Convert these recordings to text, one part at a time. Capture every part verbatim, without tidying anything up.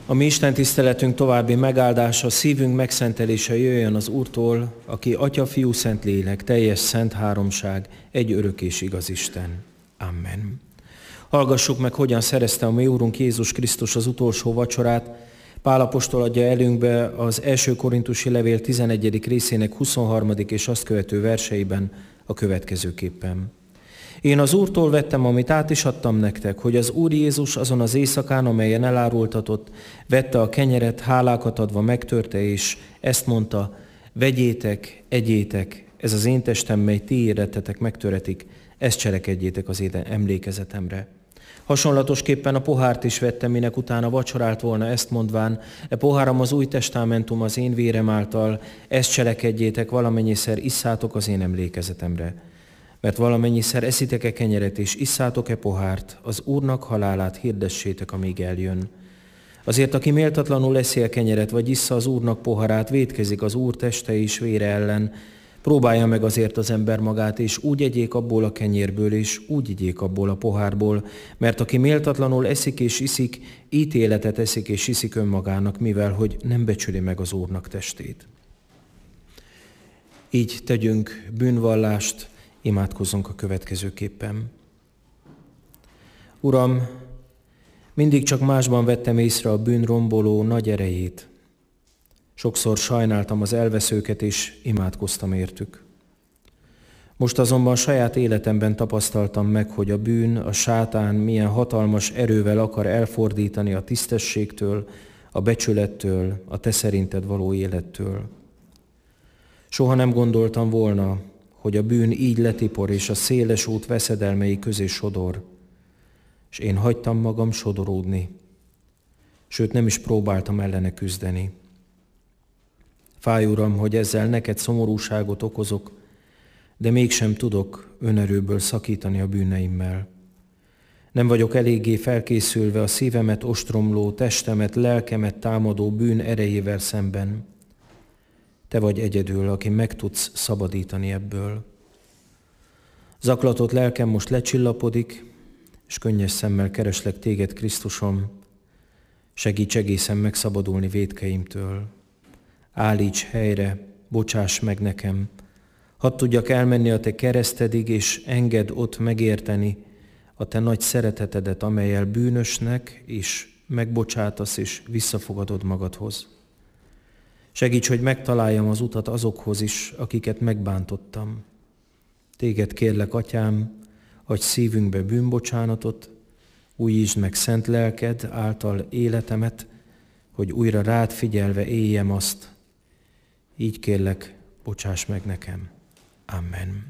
A mi Isten tiszteletünk további megáldása, szívünk megszentelése jöjjön az Úrtól, aki Atya, Fiú, Szentlélek, teljes szent háromság, egy örök és igaz Isten. Amen. Hallgassuk meg, hogyan szerezte a mi Úrunk Jézus Krisztus az utolsó vacsorát. Pál apostol adja elünkbe az első korintusi levél tizenegyedik részének huszonharmadik és azt követő verseiben a következőképpen. Én az Úrtól vettem, amit át is adtam nektek, hogy az Úr Jézus azon az éjszakán, amelyen elárultatott, vette a kenyeret, hálákat adva megtörte, és ezt mondta: vegyétek, egyétek, ez az én testem, mely ti érettetek megtöretik, ezt cselekedjétek az én emlékezetemre. Hasonlatosképpen a pohárt is vettem, minek utána vacsorált volna, ezt mondván: e poháram az új testamentum az én vérem által, ezt cselekedjétek, valamennyiszer isszátok az én emlékezetemre. Mert valamennyiszer eszitek-e kenyeret és isszátok-e pohárt, az Úrnak halálát hirdessétek, amíg eljön. Azért, aki méltatlanul eszi a kenyeret, vagy issza az Úrnak poharát, vétkezik az Úr teste és vére ellen. Próbálja meg azért az ember magát, és úgy egyék abból a kenyérből, és úgy igyék abból a pohárból, mert aki méltatlanul eszik és iszik, ítéletet eszik és iszik önmagának, mivel hogy nem becsüli meg az Úrnak testét. Így tegyünk bűnvallást, imádkozzunk a következőképpen. Uram, mindig csak másban vettem észre a bűn romboló nagy erejét. Sokszor sajnáltam az elveszőket, és imádkoztam értük. Most azonban saját életemben tapasztaltam meg, hogy a bűn, a sátán milyen hatalmas erővel akar elfordítani a tisztességtől, a becsülettől, a te szerinted való élettől. Soha nem gondoltam volna, hogy a bűn így letipor, és a széles út veszedelmei közé sodor, és én hagytam magam sodoródni, sőt nem is próbáltam ellene küzdeni. Fáj, Uram, hogy ezzel neked szomorúságot okozok, de mégsem tudok önerőből szakítani a bűneimmel. Nem vagyok eléggé felkészülve a szívemet ostromló, testemet, lelkemet támadó bűn erejével szemben. Te vagy egyedül, aki meg tudsz szabadítani ebből. Zaklatott lelkem most lecsillapodik, és könnyes szemmel kereslek téged, Krisztusom. Segíts egészen megszabadulni vétkeimtől. Állíts helyre, bocsáss meg nekem. Hadd tudjak elmenni a te keresztedig, és engedd ott megérteni a te nagy szeretetedet, amellyel bűnösnek is megbocsátasz, és visszafogadod magadhoz. Segíts, hogy megtaláljam az utat azokhoz is, akiket megbántottam. Téged kérlek, Atyám, adj szívünkbe bűnbocsánatot, újítsd meg szent lelked által életemet, hogy újra rád figyelve éljem azt. Így kérlek, bocsáss meg nekem. Amen.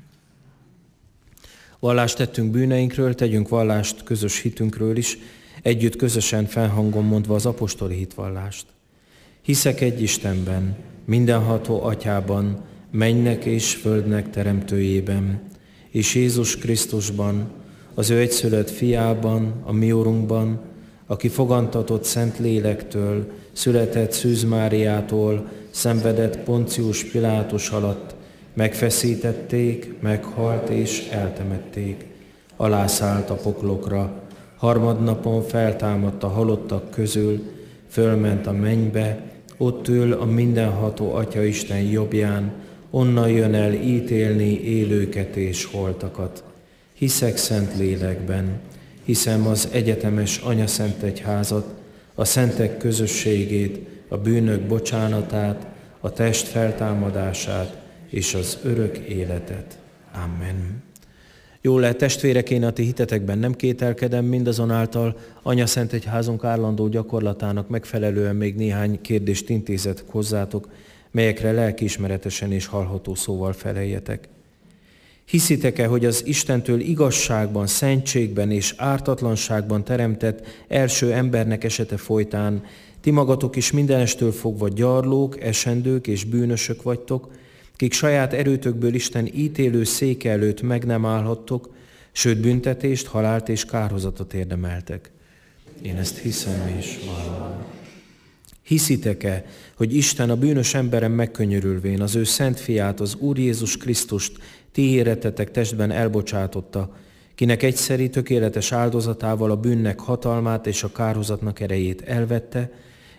Vallást tettünk bűneinkről, tegyünk vallást közös hitünkről is, együtt közösen felhangon mondva az apostoli hitvallást. Hiszek egy Istenben, mindenható Atyában, mennynek és földnek teremtőjében, és Jézus Krisztusban, az ő egyszülött fiában, a mi Urunkban, aki fogantatott Szent Lélektől, született Szűz Máriától, szenvedett Poncius Pilátus alatt, megfeszítették, meghalt és eltemették. Alászállt a poklokra, harmadnapon feltámadt a halottak közül, fölment a mennybe, ott ül a mindenható Atya Isten jobbján, onnan jön el ítélni élőket és holtakat. Hiszek Szent Lélekben, hiszem az egyetemes anyaszentegyházat, a szentek közösségét, a bűnök bocsánatát, a test feltámadását és az örök életet. Amen. Jól lehet, testvérek, én a ti hitetekben nem kételkedem, mindazonáltal anyaszentegyházunk állandó gyakorlatának megfelelően még néhány kérdést intézek hozzátok, melyekre lelkiismeretesen és hallható szóval feleljetek. Hiszitek-e, hogy az Istentől igazságban, szentségben és ártatlanságban teremtett első embernek esete folytán ti magatok is mindenestől fogva gyarlók, esendők és bűnösök vagytok, kik saját erőtökből Isten ítélő széke előtt meg nem állhattok, sőt büntetést, halált és kárhozatot érdemeltek. Én ezt hiszem és vallom. Hiszitek-e, hogy Isten a bűnös emberen megkönyörülvén az ő szent fiát, az Úr Jézus Krisztust ti érettetek testben elbocsátotta, kinek egyszeri tökéletes áldozatával a bűnnek hatalmát és a kárhozatnak erejét elvette,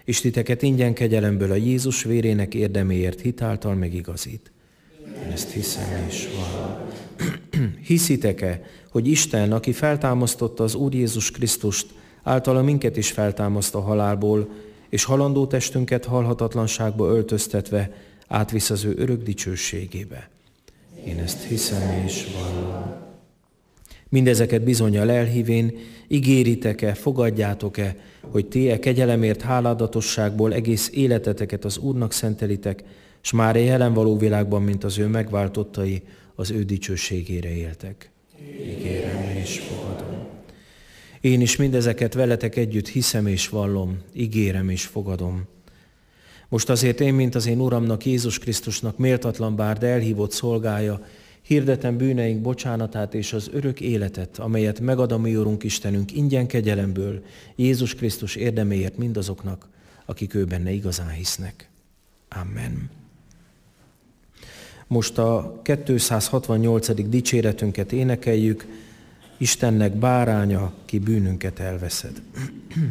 és titeket ingyen kegyelemből a Jézus vérének érdeméért hitáltal megigazít. Én ezt hiszem és vallom. Hiszitek-e, hogy Isten, aki feltámasztotta az Úr Jézus Krisztust, általa minket is feltámaszt a halálból, és halandó testünket halhatatlanságba öltöztetve átvisz az ő örök dicsőségébe? Én ezt hiszem és vallom. Mindezeket bizonnyal elhívén, ígéritek-e, fogadjátok-e, hogy ti e kegyelemért háládatosságból egész életeteket az Úrnak szentelitek, s már a jelen való világban, mint az ő megváltottai, az ő dicsőségére éltek? Ígérem és fogadom. Én is mindezeket veletek együtt hiszem és vallom, ígérem és fogadom. Most azért én, mint az én Uramnak, Jézus Krisztusnak méltatlan bár, de elhívott szolgája, hirdetem bűneink bocsánatát és az örök életet, amelyet megad a mi Urunk Istenünk ingyen kegyelemből, Jézus Krisztus érdeméért mindazoknak, akik ő benne igazán hisznek. Amen. Most a kétszázhatvannyolcadik dicséretünket énekeljük, Istennek báránya, ki bűnünket elveszed.